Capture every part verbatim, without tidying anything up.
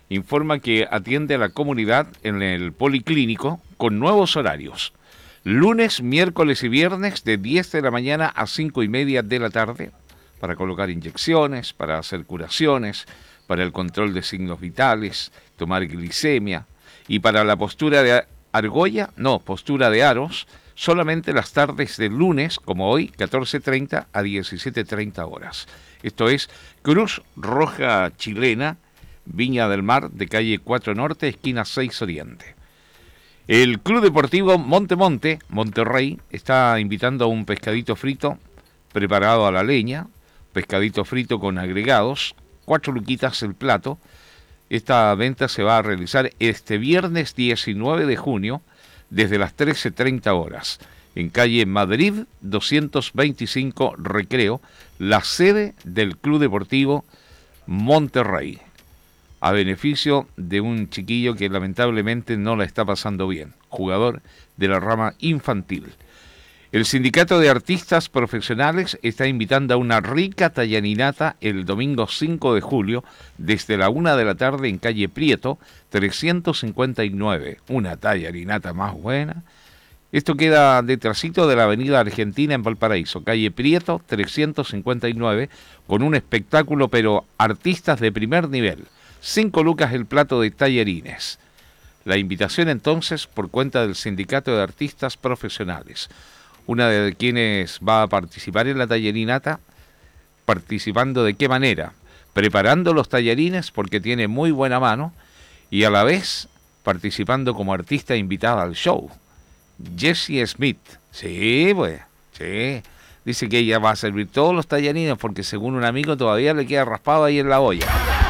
informa que atiende a la comunidad en el policlínico con nuevos horarios. Lunes, miércoles y viernes de diez de la mañana a cinco y media de la tarde para colocar inyecciones, para hacer curaciones, para el control de signos vitales, tomar glicemia y para la postura de argolla, no, postura de aros, solamente las tardes del lunes, como hoy, catorce treinta a diecisiete treinta horas. Esto es Cruz Roja Chilena, Viña del Mar, de calle cuatro Norte, esquina seis Oriente. El Club Deportivo Monte Monte, Monterrey, está invitando a un pescadito frito preparado a la leña, pescadito frito con agregados, cuatro luquitas el plato. Esta venta se va a realizar este viernes diecinueve de junio, desde las trece treinta horas, en calle Madrid doscientos veinticinco Recreo, la sede del Club Deportivo Monterrey, a beneficio de un chiquillo que lamentablemente no la está pasando bien, jugador de la rama infantil. El Sindicato de Artistas Profesionales está invitando a una rica tallarinata el domingo cinco de julio, desde la una de la tarde en calle Prieto, trescientos cincuenta y nueve. Una tallarinata más buena. Esto queda detrásito de la avenida Argentina en Valparaíso, calle Prieto, trescientos cincuenta y nueve, con un espectáculo, pero artistas de primer nivel. Cinco lucas el plato de tallarines. La invitación entonces por cuenta del Sindicato de Artistas Profesionales. Una de quienes va a participar en la tallarinata, participando de qué manera, preparando los tallarines porque tiene muy buena mano y a la vez participando como artista invitada al show. Jessie Smith, sí, pues, sí, dice que ella va a servir todos los tallarines porque según un amigo todavía le queda raspado ahí en la olla.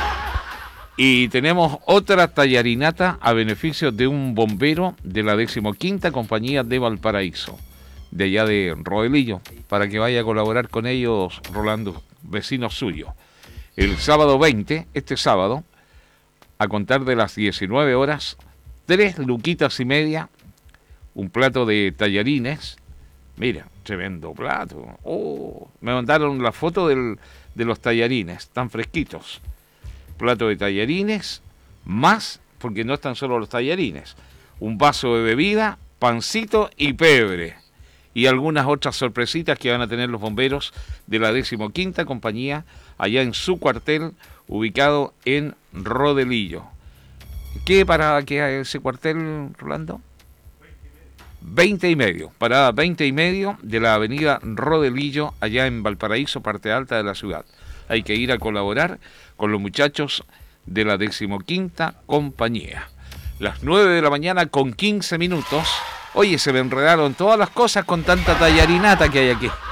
Y tenemos otra tallarinata a beneficio de un bombero de la decimoquinta compañía de Valparaíso, de allá de Rodelillo, para que vaya a colaborar con ellos, Rolando, vecino suyo. El sábado veinte, este sábado, a contar de las diecinueve horas, tres luquitas y media, un plato de tallarines. Mira, tremendo plato. Oh, me mandaron la foto del, de los tallarines, tan fresquitos. Plato de tallarines, más, porque no están solo los tallarines, un vaso de bebida, pancito y pebre. Y algunas otras sorpresitas que van a tener los bomberos de la decimoquinta compañía allá en su cuartel ubicado en Rodelillo. ¿Qué parada queda ese cuartel, Rolando? veinte y medio. Parada veinte y medio de la avenida Rodelillo allá en Valparaíso, parte alta de la ciudad. Hay que ir a colaborar con los muchachos de la decimoquinta compañía. Las nueve de la mañana con quince minutos. Oye, se me enredaron todas las cosas con tanta tallarinata que hay aquí.